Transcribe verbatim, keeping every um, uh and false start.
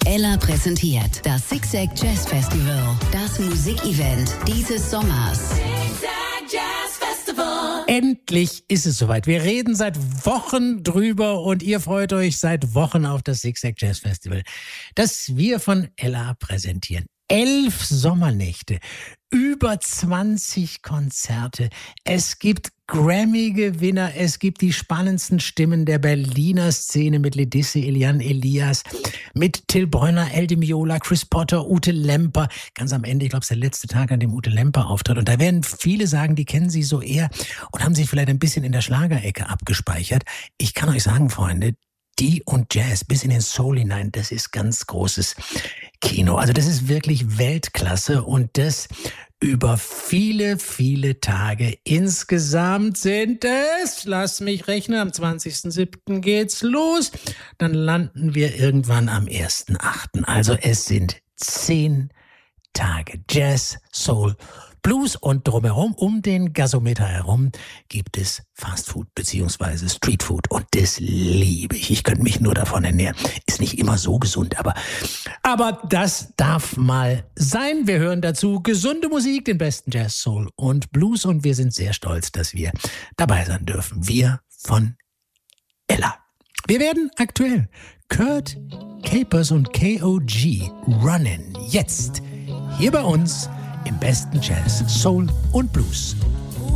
Ella präsentiert das Zigzag Jazz Festival, das Musikevent dieses Sommers. Zigzag Jazz Festival. Endlich ist es soweit. Wir reden seit Wochen drüber und ihr freut euch seit Wochen auf das Zigzag Jazz Festival, das wir von Ella präsentieren. Elf Sommernächte, über zwanzig Konzerte. Es gibt Grammy-Gewinner, es gibt die spannendsten Stimmen der Berliner Szene mit Ledisse, Eliane Elias, mit Till Brönner, El Di Meola, Chris Potter, Ute Lemper. Ganz am Ende, ich glaube, es ist der letzte Tag, an dem Ute Lemper auftritt. Und da werden viele sagen, die kennen sie so eher und haben sich vielleicht ein bisschen in der Schlagerecke abgespeichert. Ich kann euch sagen, Freunde, die und Jazz bis in den Soul hinein, das ist ganz großes Kino. Also das ist wirklich Weltklasse und das über viele, viele Tage. Insgesamt sind es, lass mich rechnen, am zwanzigsten siebten geht's los. Dann landen wir irgendwann am ersten achten Also es sind zehn Tage Jazz, Soul, Blues und drumherum, um den Gasometer herum, gibt es Fastfood bzw. Streetfood und das liebe ich. Ich könnte mich nur davon ernähren. Ist nicht immer so gesund, aber, aber das darf mal sein. Wir hören dazu gesunde Musik, den besten Jazz, Soul und Blues und wir sind sehr stolz, dass wir dabei sein dürfen. Wir von Ella. Wir werden aktuell Kurt Capers und K O G Runnin' jetzt hier bei uns im besten Jazz, Soul und Blues.